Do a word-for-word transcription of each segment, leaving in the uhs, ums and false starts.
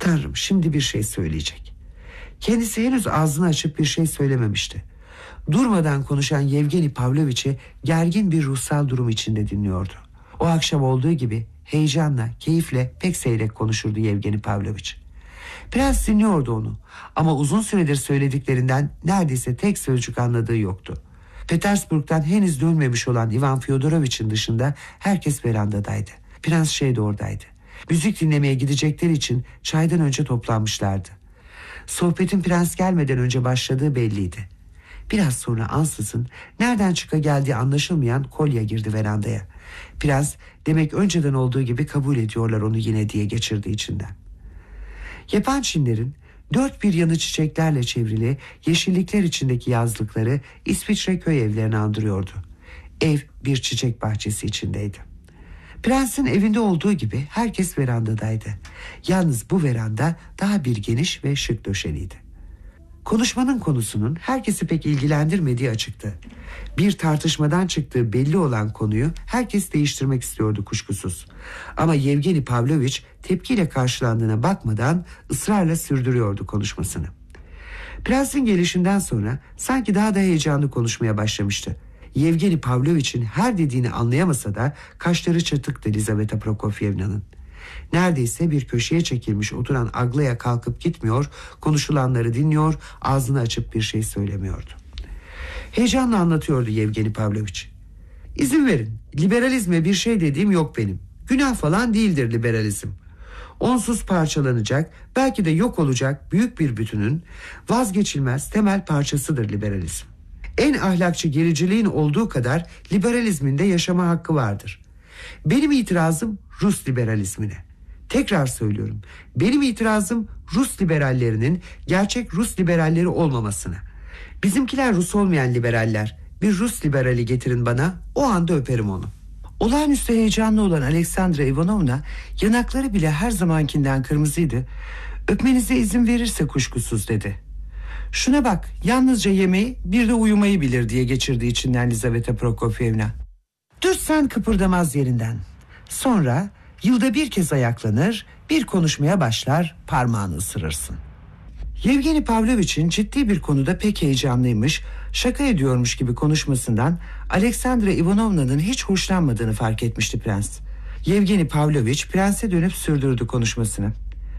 Tanrım, şimdi bir şey söyleyecek. Kendisi henüz ağzını açıp bir şey söylememişti. Durmadan konuşan Yevgeni Pavloviç'i gergin bir ruhsal durum içinde dinliyordu. O akşam olduğu gibi heyecanla, keyifle pek seyrek konuşurdu Yevgeni Pavloviç. Prens dinliyordu onu ama uzun süredir söylediklerinden neredeyse tek sözcük anladığı yoktu. Petersburg'dan henüz dönmemiş olan Ivan Fyodoroviç'in dışında herkes verandadaydı. Prens şey de oradaydı. Müzik dinlemeye gidecekleri için çaydan önce toplanmışlardı. Sohbetin prens gelmeden önce başladığı belliydi. Biraz sonra ansızın nereden çıka geldiği anlaşılmayan Kolya girdi verandaya. Prens demek önceden olduğu gibi kabul ediyorlar onu yine diye geçirdi içinden. Yapan Çinlerin dört bir yanı çiçeklerle çevrili yeşillikler içindeki yazlıkları İsviçre köy evlerini andırıyordu. Ev bir çiçek bahçesi içindeydi. Prensin evinde olduğu gibi herkes verandadaydı. Yalnız bu veranda daha bir geniş ve şık döşeliydi. Konuşmanın konusunun herkesi pek ilgilendirmediği açıktı. Bir tartışmadan çıktığı belli olan konuyu herkes değiştirmek istiyordu kuşkusuz. Ama Yevgeni Pavloviç tepkiyle karşılandığına bakmadan ısrarla sürdürüyordu konuşmasını. Prensin gelişinden sonra sanki daha da heyecanlı konuşmaya başlamıştı. Yevgeni Pavloviç'in her dediğini anlayamasa da kaşları çatıktı Lizaveta Prokofyevna'nın. Neredeyse bir köşeye çekilmiş oturan Aglaya kalkıp gitmiyor, konuşulanları dinliyor, ağzını açıp bir şey söylemiyordu. Heyecanla anlatıyordu Yevgeni Pavloviç. İzin verin, liberalizme bir şey dediğim yok benim. Günah falan değildir liberalizm. Onsuz parçalanacak, belki de yok olacak büyük bir bütünün vazgeçilmez temel parçasıdır liberalizm. En ahlakçı gericiliğin olduğu kadar liberalizmin de yaşama hakkı vardır. Benim itirazım Rus liberalizmine. Tekrar söylüyorum, benim itirazım Rus liberallerinin gerçek Rus liberalleri olmamasına. Bizimkiler Rus olmayan liberaller. Bir Rus liberali getirin bana, o anda öperim onu. Olağanüstü heyecanlı olan Aleksandra Ivanovna yanakları bile her zamankinden kırmızıydı. Öpmenize izin verirse kuşkusuz dedi. Şuna bak, yalnızca yemeği bir de uyumayı bilir diye geçirdi içinden Lizaveta Prokofyevna. Dürtsen kıpırdamaz yerinden. Sonra yılda bir kez ayaklanır, bir konuşmaya başlar, parmağını ısırırsın. Yevgeni Pavloviç'in ciddi bir konuda pek heyecanlıymış, şaka ediyormuş gibi konuşmasından Aleksandra Ivanovna'nın hiç hoşlanmadığını fark etmişti prens. Yevgeni Pavloviç prense dönüp sürdürdü konuşmasını.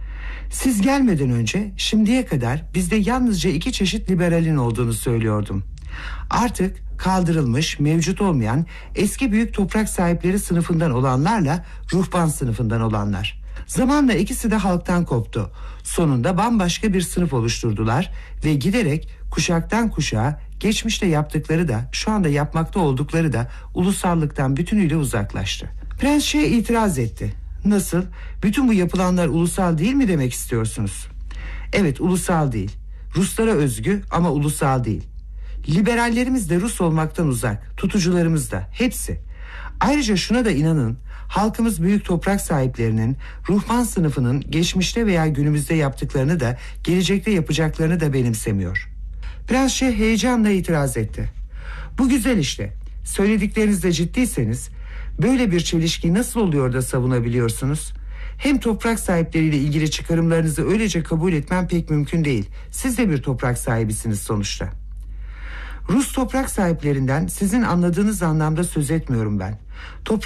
Siz gelmeden önce şimdiye kadar bizde yalnızca iki çeşit liberalin olduğunu söylüyordum. Artık kaldırılmış, mevcut olmayan eski büyük toprak sahipleri sınıfından olanlarla ruhban sınıfından olanlar. Zamanla ikisi de halktan koptu. Sonunda bambaşka bir sınıf oluşturdular ve giderek kuşaktan kuşağa geçmişte yaptıkları da şu anda yapmakta oldukları da ulusallıktan bütünüyle uzaklaştı. Prens şeye itiraz etti. Nasıl? Bütün bu yapılanlar ulusal değil mi demek istiyorsunuz? Evet, ulusal değil. Ruslara özgü ama ulusal değil. Liberallerimiz de Rus olmaktan uzak, tutucularımız da, hepsi. Ayrıca şuna da inanın, halkımız büyük toprak sahiplerinin, ruhban sınıfının geçmişte veya günümüzde yaptıklarını da, gelecekte yapacaklarını da benimsemiyor. Prens Şeyh heyecanla itiraz etti. Bu güzel işte. Söylediklerinizde ciddiyseniz, böyle bir çelişki nasıl oluyor da savunabiliyorsunuz? Hem toprak sahipleriyle ilgili çıkarımlarınızı öylece kabul etmem pek mümkün değil. Siz de bir toprak sahibisiniz sonuçta. Rus toprak sahiplerinden sizin anladığınız anlamda söz etmiyorum ben. Toprak